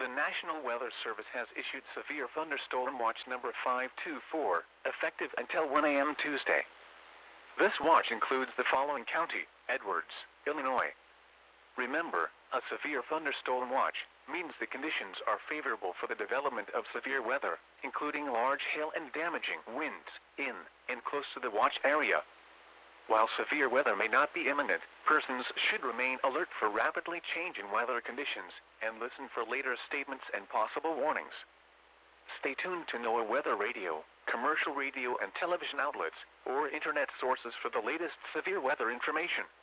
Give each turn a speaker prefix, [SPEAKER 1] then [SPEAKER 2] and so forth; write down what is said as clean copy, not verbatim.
[SPEAKER 1] The National Weather Service has issued Severe Thunderstorm Watch number 524, effective until 1 a.m. Tuesday. This watch includes the following county: Edwards, Illinois. Remember, a severe thunderstorm watch means the conditions are favorable for the development of severe weather, including large hail and damaging winds in and close to the watch area. While severe weather may not be imminent, persons should remain alert for rapidly changing weather conditions and listen for later statements and possible warnings. Stay tuned to NOAA Weather Radio, commercial radio and television outlets, or internet sources for the latest severe weather information.